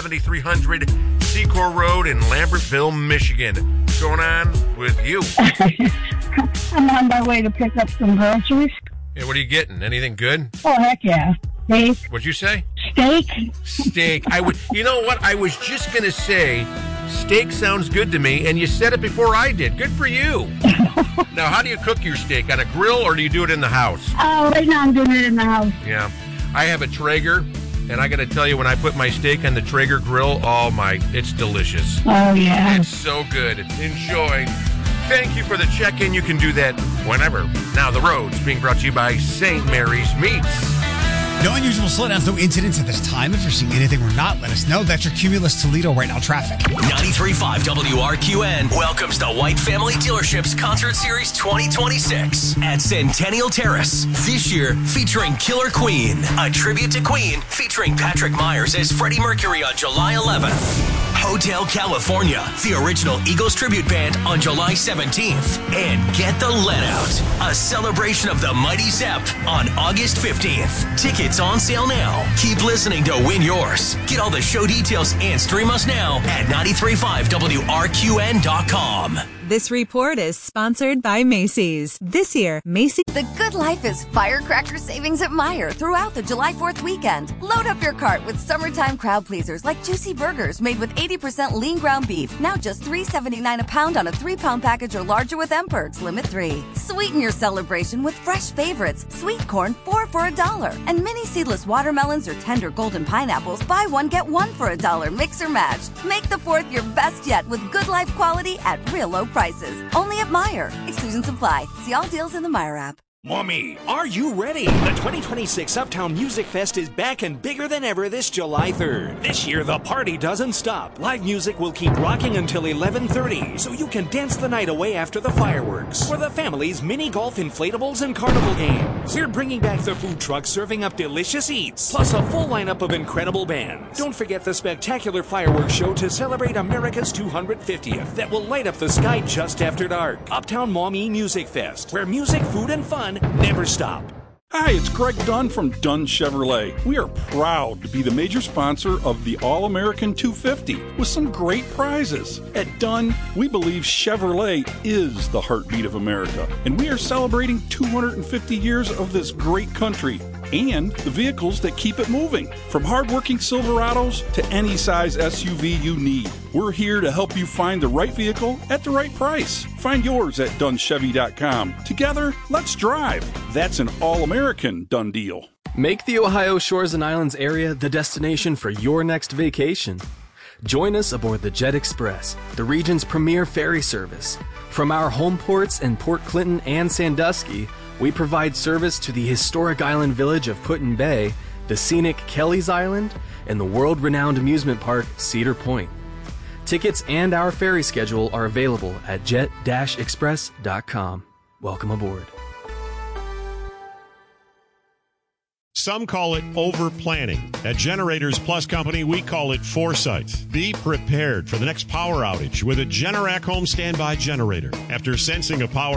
7300 Secor Road in Lambertville, Michigan. What's going on with you? I'm on my way to pick up some groceries. Yeah, what are you getting? Anything good? Oh, heck yeah. Steak. What'd you say? Steak. Steak. You know what? I was just going to say, steak sounds good to me, and you said it before I did. Good for you. Now, how do you cook your steak? On a grill, or do you do it in the house? Right now I'm doing it in the house. Yeah. I have a Traeger, and I got to tell you, when I put my steak on the Traeger grill, it's delicious. Oh, yeah. It's so good. Enjoy. Thank you for the check-in. You can do that whenever. Now, The Road's being brought to you by St. Mary's Meats. No unusual slowdowns, no incidents at this time. If you're seeing anything or not, let us know. That's your Cumulus Toledo right now traffic. 93.5 WRQN welcomes the White Family Dealerships Concert Series 2026 at Centennial Terrace. This year, featuring Killer Queen, a tribute to Queen featuring Patrick Myers as Freddie Mercury on July 11th. Hotel California, the original Eagles tribute band on July 17th. And Get the Let Out, a celebration of the Mighty Zepp on August 15th. Tickets on sale now. Keep listening to win yours. Get all the show details and stream us now at 935WRQN.com. This report is sponsored by Macy's. This year, Macy's. The good life is firecracker savings at Meijer throughout the July 4th weekend. Load up your cart with summertime crowd pleasers like juicy burgers made with 80% lean ground beef. Now just $3.79 a pound on a 3-pound package or larger with M-Perks, limit 3. Sweeten your celebration with fresh favorites. Sweet corn, 4 for $1. And mini seedless watermelons or tender golden pineapples, buy one, get one for $1. Mix or match. Make the 4th your best yet with good life quality at real low prices. Only at Meijer. Exclusions apply. See all deals in the Meijer app. Mommy, are you ready? The 2026 Uptown Music Fest is back and bigger than ever this July 3rd. This year, the party doesn't stop. Live music will keep rocking until 11:30, so you can dance the night away after the fireworks. For the family's mini golf, inflatables, and carnival games. We're bringing back the food truck serving up delicious eats, plus a full lineup of incredible bands. Don't forget the spectacular fireworks show to celebrate America's 250th that will light up the sky just after dark. Uptown Maumee Music Fest, where music, food, and fun never stop. Hi, it's Greg Dunn from Dunn Chevrolet. We are proud to be the major sponsor of the All-American 250 with some great prizes. At Dunn, we believe Chevrolet is the heartbeat of America, and we are celebrating 250 years of this great country and the vehicles that keep it moving. From hardworking Silverados to any size SUV you need, we're here to help you find the right vehicle at the right price. Find yours at DunnChevy.com. Together, let's drive. That's an all-American Dunn deal. Make the Ohio Shores and Islands area the destination for your next vacation. Join us aboard the Jet Express, the region's premier ferry service. From our home ports in Port Clinton and Sandusky, we provide service to the historic island village of Put-in Bay, the scenic Kelly's Island, and the world-renowned amusement park Cedar Point. Tickets and our ferry schedule are available at jet-express.com. Welcome aboard. Some call it over-planning. At Generators Plus Company, we call it foresight. Be prepared for the next power outage with a Generac home standby generator. After sensing a power